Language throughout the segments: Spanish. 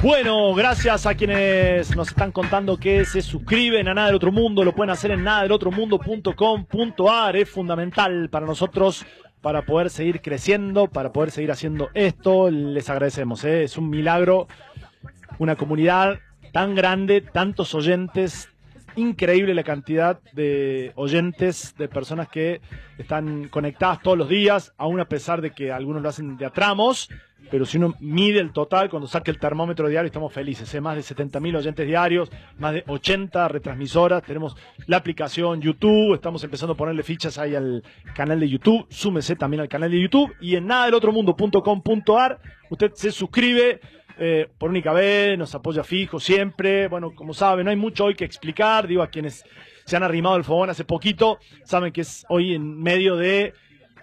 Bueno, gracias a quienes nos están contando que se suscriben a Nada del Otro Mundo. Lo pueden hacer en nadadelotromundo.com.ar. Es fundamental para nosotros para poder seguir creciendo, para poder seguir haciendo esto. Les agradecemos, ¿eh? Es un milagro, una comunidad tan grande, tantos oyentes. Increíble la cantidad de oyentes, de personas que están conectadas todos los días, aún a pesar de que algunos lo hacen de a tramos, pero si uno mide el total, cuando saque el termómetro diario, estamos felices, ¿eh? Más de 70.000 oyentes diarios, más de 80 retransmisoras, tenemos la aplicación YouTube, estamos empezando a ponerle fichas ahí al canal de YouTube, súmese también al canal de YouTube, y en nadadelotromundo.com.ar usted se suscribe por única vez, nos apoya fijo siempre. Bueno, como saben, no hay mucho hoy que explicar. Digo, a quienes se han arrimado el fogón hace poquito, saben que es hoy en medio de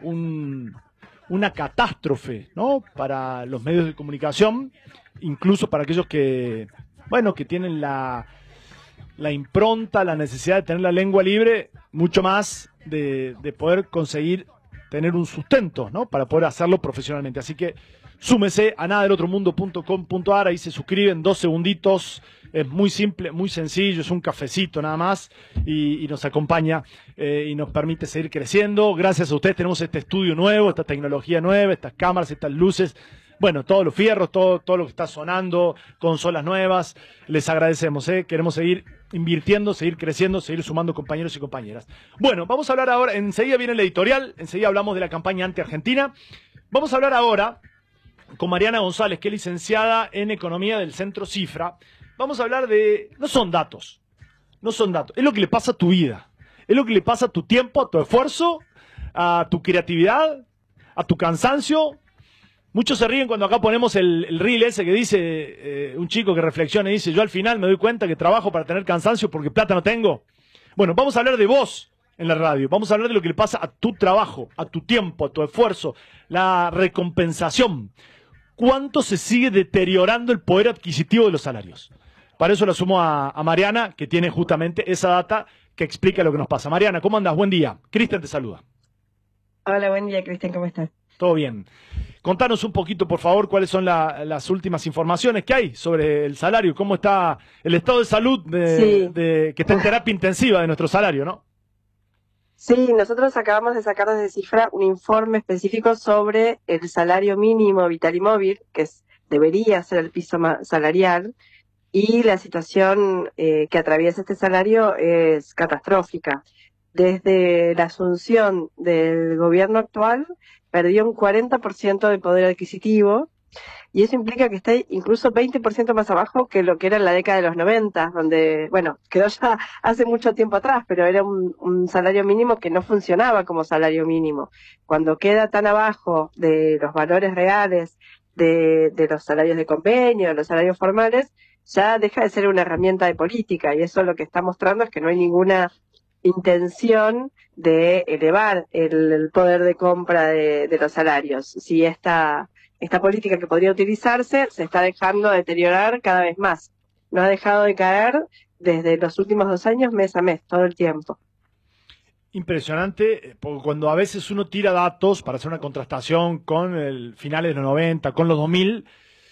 una catástrofe, ¿no? Para los medios de comunicación, incluso para aquellos que, bueno, que tienen la impronta, la necesidad de tener la lengua libre, mucho más de poder conseguir tener un sustento, ¿no? Para poder hacerlo profesionalmente. Así que súmese a nadadelotromundo.com.ar, ahí se suscriben, 2 segunditos, es muy simple, muy sencillo, es un cafecito nada más y nos acompaña y nos permite seguir creciendo. Gracias a ustedes tenemos este estudio nuevo, esta tecnología nueva, estas cámaras, estas luces, bueno, todos los fierros, todo lo que está sonando, consolas nuevas, les agradecemos, queremos seguir invirtiendo, seguir creciendo, seguir sumando compañeros y compañeras. Bueno, vamos a hablar ahora, enseguida viene el editorial, enseguida hablamos de la campaña anti-Argentina. Vamos a hablar ahora con Mariana González, que es licenciada en Economía del Centro Cifra. Vamos a hablar de... No son datos, es lo que le pasa a tu vida, es lo que le pasa a tu tiempo, a tu esfuerzo, a tu creatividad, a tu cansancio. Muchos se ríen cuando acá ponemos el reel ese que dice, un chico que reflexiona y dice, yo al final me doy cuenta que trabajo para tener cansancio porque plata no tengo. Bueno, vamos a hablar de vos en la radio, vamos a hablar de lo que le pasa a tu trabajo, a tu tiempo, a tu esfuerzo, la recompensación. ¿Cuánto se sigue deteriorando el poder adquisitivo de los salarios? Para eso lo sumo a Mariana, que tiene justamente esa data que explica lo que nos pasa. Mariana, ¿cómo andas? Buen día. Cristian te saluda. Hola, buen día, Cristian, ¿cómo estás? Todo bien. Contanos un poquito, por favor, cuáles son las últimas informaciones que hay sobre el salario, cómo está el estado de salud que está en terapia intensiva de nuestro salario, ¿no? Sí, nosotros acabamos de sacar desde Cifra un informe específico sobre el salario mínimo vital y móvil, que debería ser el piso salarial, y la situación que atraviesa este salario es catastrófica. Desde la asunción del gobierno actual, perdió un 40% de poder adquisitivo, y eso implica que está incluso 20% más abajo que lo que era en la década de los 90, donde, bueno, quedó ya hace mucho tiempo atrás, pero era un salario mínimo que no funcionaba como salario mínimo. Cuando queda tan abajo de los valores reales de los salarios de convenio, de los salarios formales, ya deja de ser una herramienta de política, y eso lo que está mostrando es que no hay ninguna intención de elevar el poder de compra de los salarios. Si esta política que podría utilizarse se está dejando deteriorar cada vez más. No ha dejado de caer desde los últimos 2 años, mes a mes, todo el tiempo. Impresionante, porque cuando a veces uno tira datos para hacer una contrastación con el finales de los 90, con los 2000,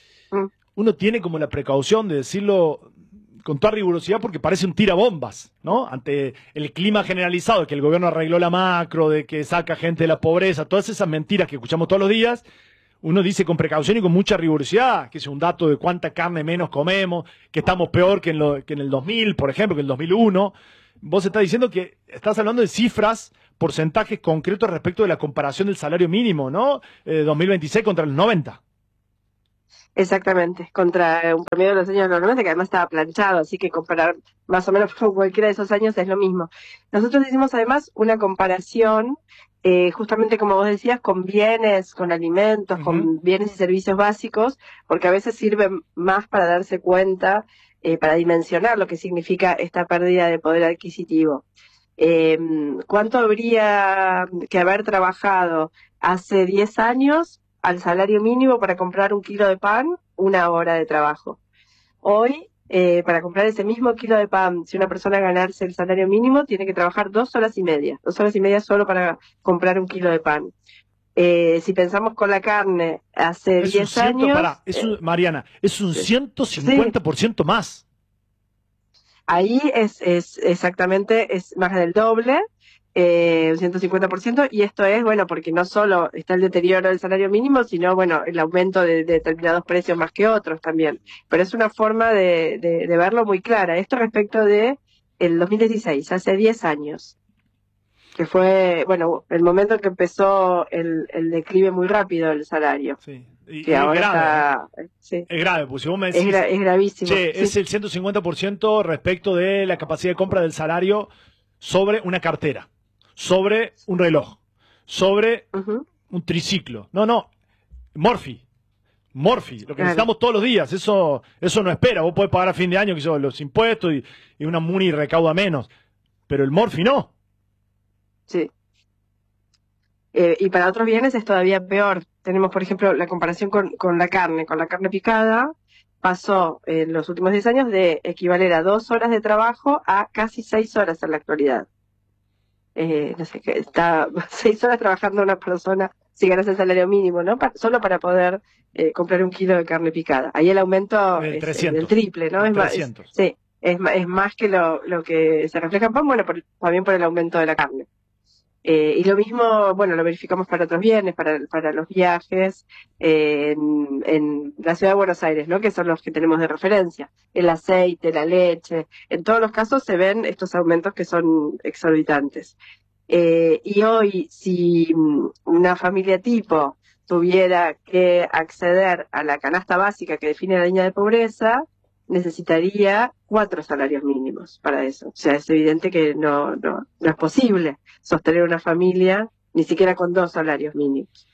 uno tiene como la precaución de decirlo con toda rigurosidad porque parece un tirabombas, ¿no? Ante el clima generalizado de que el gobierno arregló la macro, de que saca gente de la pobreza, todas esas mentiras que escuchamos todos los días, uno dice con precaución y con mucha rigurosidad, que es un dato de cuánta carne menos comemos, que estamos peor que en el 2000, por ejemplo, que en el 2001. Vos estás diciendo que estás hablando de cifras, porcentajes concretos respecto de la comparación del salario mínimo, ¿no? 2026 contra los 90. Exactamente, contra un promedio de los años 90, que además estaba planchado, así que comparar más o menos con cualquiera de esos años es lo mismo. Nosotros hicimos además una comparación, justamente como vos decías, con bienes, con alimentos, con bienes y servicios básicos, porque a veces sirve más para darse cuenta, para dimensionar lo que significa esta pérdida de poder adquisitivo. ¿Cuánto habría que haber trabajado hace 10 años al salario mínimo para comprar 1 kilo de pan, 1 hora de trabajo? Hoy, para comprar ese mismo kilo de pan, si una persona ganarse el salario mínimo, tiene que trabajar 2 horas y media. 2 horas y media solo para comprar 1 kilo de pan. Si pensamos con la carne, hace 10 años... Mariana, es un 150% más. Ahí es exactamente, es más del doble, un 150%, y esto es, bueno, porque no solo está el deterioro del salario mínimo, sino, bueno, el aumento de determinados precios más que otros también. Pero es una forma de verlo muy clara. Esto respecto de el 2016, hace 10 años, que fue, bueno, el momento en que empezó el declive muy rápido del salario. Sí. Que ahora grave, está... Sí. Es grave, pues si vos me decís... Es gravísimo. Che, sí. es el 150% respecto de la capacidad de compra del salario sobre una cartera, sobre un reloj, sobre un triciclo. No, Morphy, lo que necesitamos todos los días, eso no espera. Vos podés pagar a fin de año que son los impuestos y una MUNI recauda menos, pero el Morphy no. Sí. Y para otros bienes es todavía peor. Tenemos, por ejemplo, la comparación con la carne. Con la carne picada pasó en los últimos 10 años de equivaler a 2 horas de trabajo a casi 6 horas en la actualidad. No sé, que está 6 horas trabajando una persona si ganas el salario mínimo, ¿no? Solo para poder comprar un kilo de carne picada. Ahí el aumento es del triple, ¿no? Es más que lo que se refleja en PAN, bueno, también por el aumento de la carne. Y lo mismo, bueno, lo verificamos para otros bienes, para los viajes en la ciudad de Buenos Aires, ¿no? Que son los que tenemos de referencia. El aceite, la leche, en todos los casos se ven estos aumentos que son exorbitantes. Y hoy, si una familia tipo tuviera que acceder a la canasta básica que define la línea de pobreza, necesitaría 4 salarios mínimos para eso. O sea, es evidente que no es posible sostener una familia ni siquiera con 2 salarios mínimos.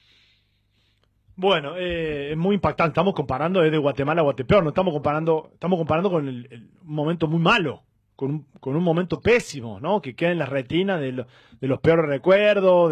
Bueno, es muy impactante. Estamos comparando desde Guatemala a Guatepeor. No estamos comparando con un momento muy malo, con un momento pésimo, ¿no? Que queda en la retina de los peores recuerdos,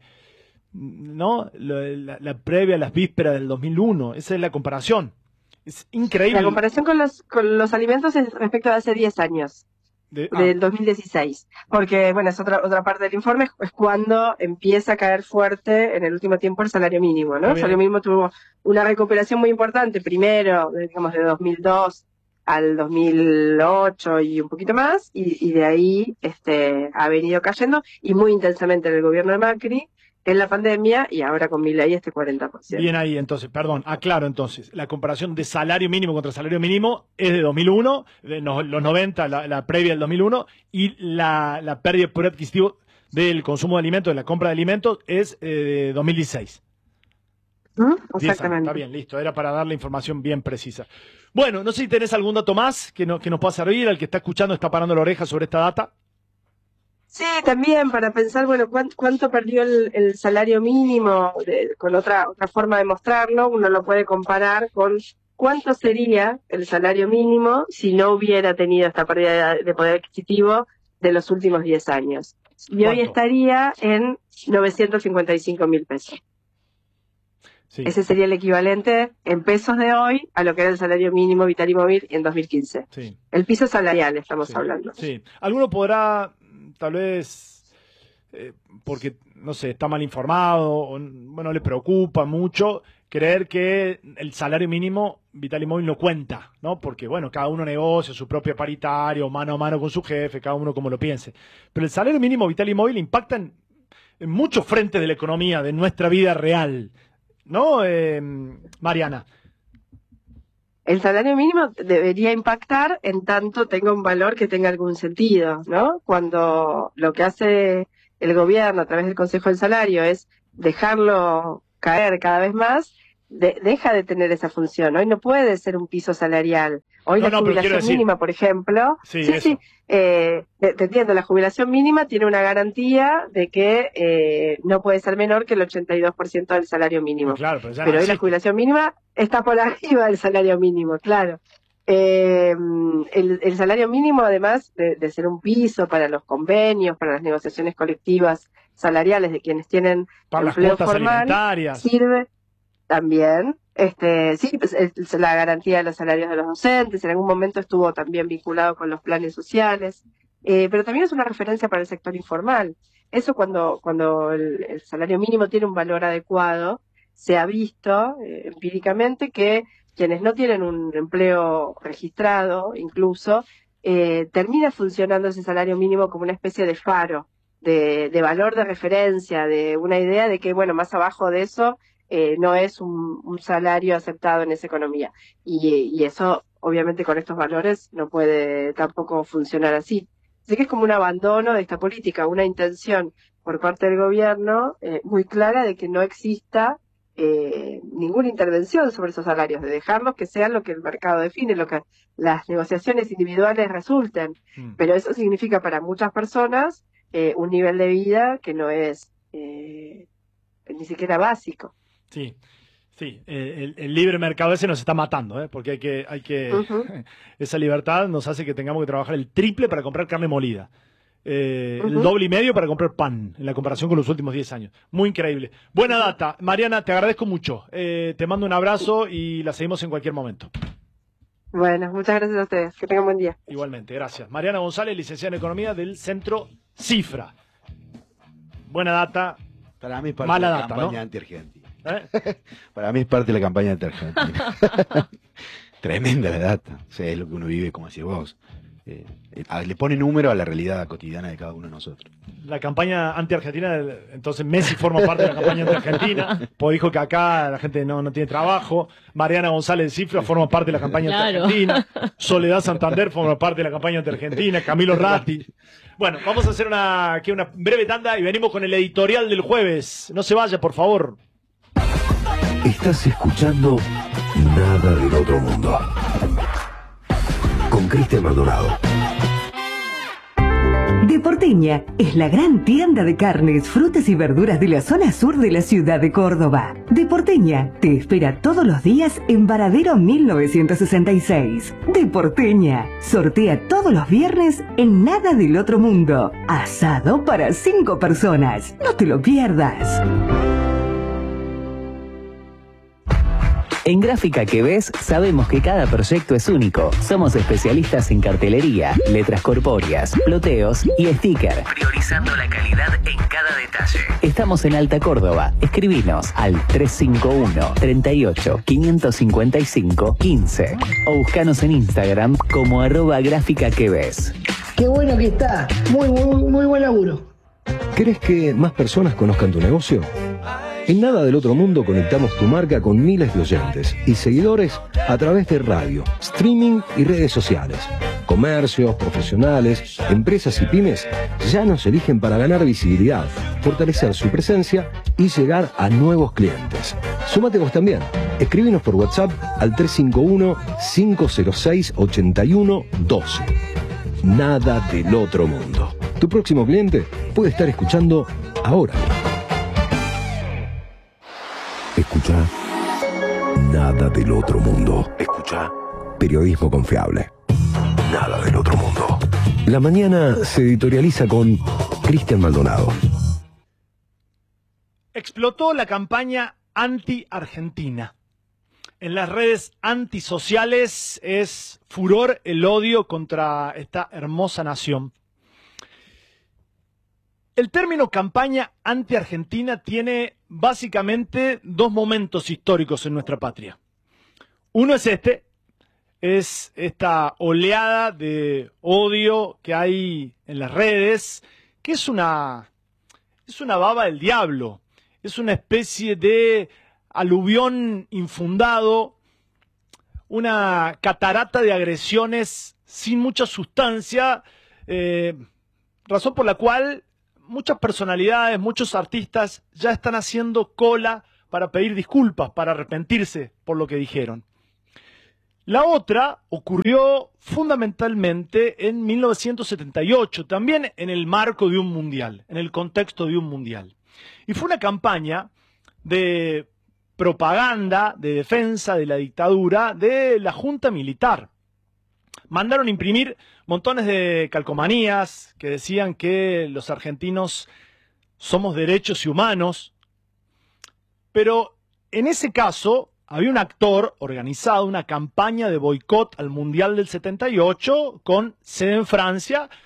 ¿no? La previa a las vísperas del 2001. Esa es la comparación. Es increíble. La comparación con los alimentos es respecto a hace 10 años, del 2016. Porque, bueno, es otra parte del informe, es cuando empieza a caer fuerte en el último tiempo el salario mínimo, ¿no? El salario mínimo tuvo una recuperación muy importante, primero, digamos, de 2002 al 2008 y un poquito más, y de ahí ha venido cayendo, y muy intensamente en el gobierno de Macri, en la pandemia, y ahora con Milei 40%. Bien ahí, entonces, perdón, aclaro entonces, la comparación de salario mínimo contra salario mínimo es de 2001, los 90, la previa del 2001, y la pérdida de poder adquisitivo del consumo de alimentos, de la compra de alimentos, es de 2016. Exactamente. Está bien, listo, era para dar la información bien precisa. Bueno, no sé si tenés algún dato más que nos pueda servir, al que está escuchando está parando la oreja sobre esta data. Sí, también para pensar, bueno, cuánto perdió el salario mínimo, con otra forma de mostrarlo, uno lo puede comparar con cuánto sería el salario mínimo si no hubiera tenido esta pérdida de poder adquisitivo de los últimos 10 años. Y hoy estaría en 955.000 pesos. Sí. Ese sería el equivalente en pesos de hoy a lo que era el salario mínimo vital y móvil en 2015. Sí. El piso salarial estamos hablando. Sí. Alguno podrá, tal vez, porque, no sé, está mal informado, o bueno, le preocupa mucho creer que el salario mínimo vital y móvil no cuenta, ¿no? Porque, bueno, cada uno negocia su propio paritario, mano a mano con su jefe, cada uno como lo piense. Pero el salario mínimo vital y móvil impacta en muchos frentes de la economía, de nuestra vida real, ¿no, Mariana? El salario mínimo debería impactar en tanto tenga un valor que tenga algún sentido, ¿no? Cuando lo que hace el gobierno a través del Consejo del Salario es dejarlo caer cada vez más, deja de tener esa función. Hoy no puede ser un piso salarial. Hoy la jubilación mínima, por ejemplo... te entiendo, la jubilación mínima tiene una garantía de que no puede ser menor que el 82% del salario mínimo. Claro, pero hoy la jubilación mínima está por arriba del salario mínimo, claro. El salario mínimo, además de ser un piso para los convenios, para las negociaciones colectivas salariales de quienes tienen para empleo las formal, sirve también. Es la garantía de los salarios de los docentes, en algún momento estuvo también vinculado con los planes sociales, pero también es una referencia para el sector informal. eso cuando el salario mínimo tiene un valor adecuado, se ha visto empíricamente que quienes no tienen un empleo registrado, incluso, termina funcionando ese salario mínimo como una especie de faro, de valor de referencia, de una idea de que, bueno, más abajo de eso no es un salario aceptado en esa economía. Y eso, obviamente, con estos valores no puede tampoco funcionar así. Así que es como un abandono de esta política, una intención por parte del gobierno muy clara de que no exista ninguna intervención sobre esos salarios, de dejarlos que sean lo que el mercado define, lo que las negociaciones individuales resulten. Pero eso significa para muchas personas un nivel de vida que no es ni siquiera básico. Sí, sí, el libre mercado ese nos está matando, porque esa libertad nos hace que tengamos que trabajar el triple para comprar carne molida. El doble y medio para comprar pan, en la comparación con los últimos 10 años. Muy increíble. Buena data. Mariana, te agradezco mucho. Te mando un abrazo y la seguimos en cualquier momento. Bueno, muchas gracias a ustedes. Que tengan buen día. Igualmente, gracias. Mariana González, licenciada en Economía del Centro Cifra. Buena data. Para mí es parte Mala de la data, campaña ¿no? anti-argentina. Para mí es parte de la campaña anti-argentina. Tremenda la data. O sea, es lo que uno vive, como decís vos. Le pone número a la realidad cotidiana de cada uno de nosotros. La campaña anti-argentina, entonces Messi forma parte de la campaña anti-argentina, pues dijo que acá la gente no tiene trabajo. Mariana González de Cifra forma parte de la campaña anti-argentina. Soledad Santander forma parte de la campaña anti-argentina. Camilo Ratti. Bueno, vamos a hacer una breve tanda y venimos con el editorial del jueves. No se vaya, por favor. Estás escuchando Nada del Otro Mundo con Cristian Maldonado. De Porteña es la gran tienda de carnes, frutas y verduras de la zona sur de la ciudad de Córdoba. De Porteña te espera todos los días en Varadero 1966. De Porteña sortea todos los viernes en Nada del Otro Mundo. Asado para 5 personas. No te lo pierdas. En Gráfica que ves, sabemos que cada proyecto es único. Somos especialistas en cartelería, letras corpóreas, ploteos y sticker, priorizando la calidad en cada detalle. Estamos en Alta Córdoba. Escribinos al 351 38 555 15 o buscanos en Instagram como @Gráfica que ves. Qué bueno que está. Muy buen laburo. ¿Querés que más personas conozcan tu negocio? En Nada del Otro Mundo conectamos tu marca con miles de oyentes y seguidores a través de radio, streaming y redes sociales. Comercios, profesionales, empresas y pymes ya nos eligen para ganar visibilidad, fortalecer su presencia y llegar a nuevos clientes. Súmate vos también. Escríbenos por WhatsApp al 351-506-8112. Nada del Otro Mundo. Tu próximo cliente puede estar escuchando ahora. Escucha Nada del Otro Mundo. Escucha periodismo confiable. Nada del Otro Mundo. La mañana se editorializa con Cristian Maldonado. Explotó la campaña anti-argentina. En las redes antisociales es furor el odio contra esta hermosa nación. El término campaña anti-argentina tiene básicamente dos momentos históricos en nuestra patria. Uno es esta oleada de odio que hay en las redes, que es una baba del diablo, es una especie de aluvión infundado, una catarata de agresiones sin mucha sustancia, razón por la cual muchas personalidades, muchos artistas ya están haciendo cola para pedir disculpas, para arrepentirse por lo que dijeron. La otra ocurrió fundamentalmente en 1978, también en el marco de un mundial, en el contexto de un mundial. Y fue una campaña de propaganda, de defensa de la dictadura de la Junta Militar. Mandaron imprimir montones de calcomanías que decían que los argentinos somos derechos y humanos, pero en ese caso había un actor organizado una campaña de boicot al Mundial del 78 con sede en Francia,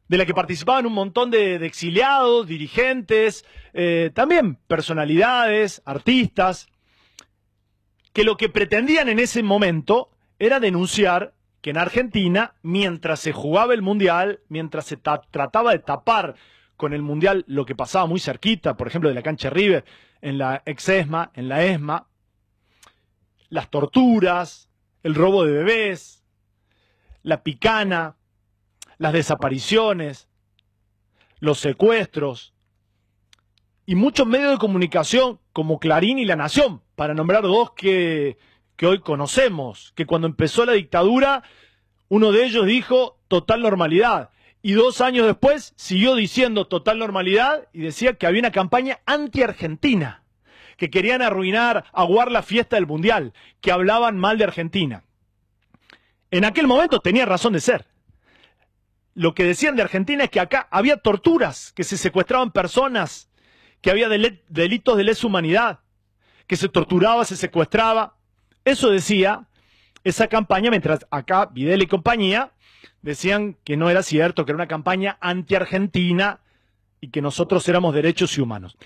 de la que participaban un montón de exiliados, dirigentes, también personalidades, artistas, que lo que pretendían en ese momento era denunciar que en Argentina, mientras se jugaba el Mundial, mientras se trataba de tapar con el Mundial lo que pasaba muy cerquita, por ejemplo, de la cancha River, en la ex-ESMA, en la ESMA, las torturas, el robo de bebés, la picana, las desapariciones, los secuestros, y muchos medios de comunicación como Clarín y La Nación, para nombrar dos que hoy conocemos, que cuando empezó la dictadura, uno de ellos dijo total normalidad, y 2 años después siguió diciendo total normalidad y decía que había una campaña anti-argentina, que querían arruinar, aguar la fiesta del Mundial, que hablaban mal de Argentina. En aquel momento tenía razón de ser. Lo que decían de Argentina es que acá había torturas, que se secuestraban personas, que había delitos de lesa humanidad, que se torturaba, se secuestraba. Eso decía esa campaña, mientras acá Videla y compañía decían que no era cierto, que era una campaña anti-argentina y que nosotros éramos derechos y humanos.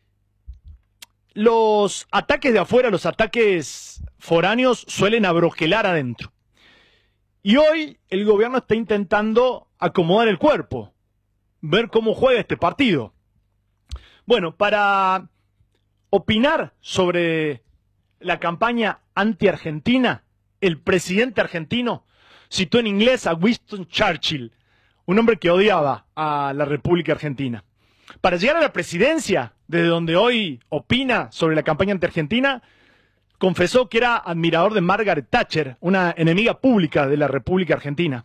Los ataques de afuera, los ataques foráneos suelen abroquelar adentro. Y hoy el gobierno está intentando acomodar el cuerpo, ver cómo juega este partido. Bueno, para opinar sobre la campaña anti-argentina, el presidente argentino citó en inglés a Winston Churchill, un hombre que odiaba a la República Argentina. Para llegar a la presidencia, desde donde hoy opina sobre la campaña anti-argentina, confesó que era admirador de Margaret Thatcher, una enemiga pública de la República Argentina.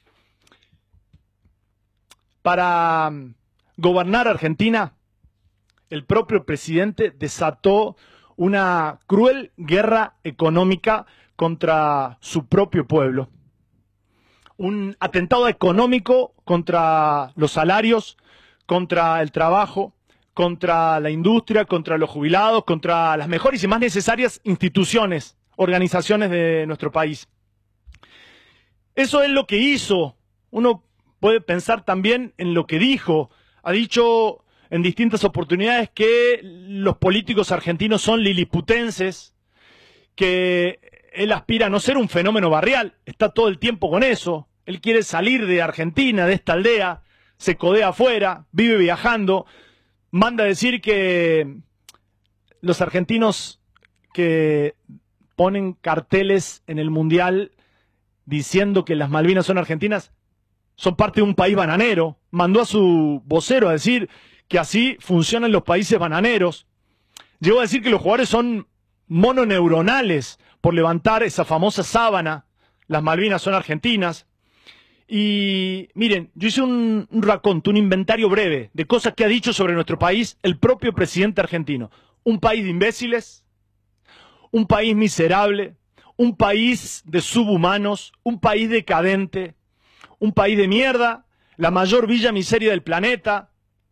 Para gobernar Argentina, el propio presidente desató una cruel guerra económica contra su propio pueblo. Un atentado económico contra los salarios, contra el trabajo, contra la industria, contra los jubilados, contra las mejores y más necesarias instituciones, organizaciones de nuestro país. Eso es lo que hizo. Uno puede pensar también en lo que dijo. Ha dicho en distintas oportunidades que los políticos argentinos son liliputenses, que él aspira a no ser un fenómeno barrial, está todo el tiempo con eso. Él quiere salir de Argentina, de esta aldea, se codea afuera, vive viajando, manda a decir que los argentinos que ponen carteles en el Mundial diciendo que las Malvinas son argentinas son parte de un país bananero. Mandó a su vocero a decir que así funcionan los países bananeros. Llegó a decir que los jugadores son mononeuronales por levantar esa famosa sábana, las Malvinas son argentinas. Y miren, yo hice un raconto, un inventario breve de cosas que ha dicho sobre nuestro país el propio presidente argentino. Un país de imbéciles, un país miserable, un país de subhumanos, un país decadente, un país de mierda, la mayor villa miseria del planeta.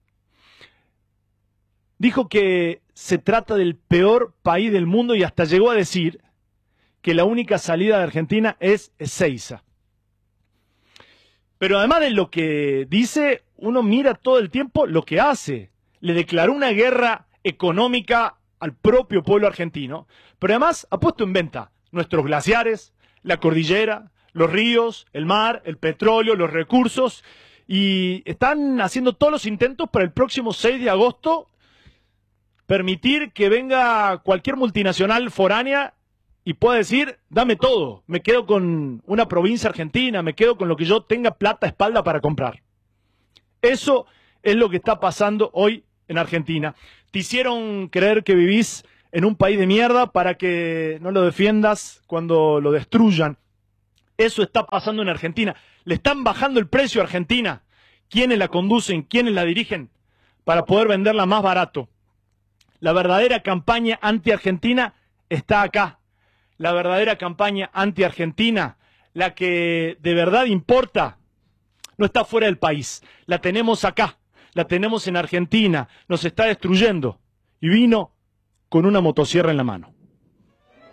Dijo que se trata del peor país del mundo y hasta llegó a decir que la única salida de Argentina es Ezeiza. Pero además de lo que dice, uno mira todo el tiempo lo que hace. Le declaró una guerra económica al propio pueblo argentino, pero además ha puesto en venta nuestros glaciares, la cordillera, los ríos, el mar, el petróleo, los recursos, y están haciendo todos los intentos para el próximo 6 de agosto permitir que venga cualquier multinacional foránea y pueda decir, dame todo, me quedo con una provincia argentina, me quedo con lo que yo tenga plata a espalda para comprar. Eso es lo que está pasando hoy en Argentina. Te hicieron creer que vivís en un país de mierda para que no lo defiendas cuando lo destruyan. Eso está pasando en Argentina. Le están bajando el precio a Argentina. ¿Quiénes la conducen? ¿Quiénes la dirigen? Para poder venderla más barato. La verdadera campaña anti-argentina está acá. La verdadera campaña anti-argentina, la que de verdad importa, no está fuera del país. La tenemos acá, la tenemos en Argentina, nos está destruyendo. Y vino con una motosierra en la mano.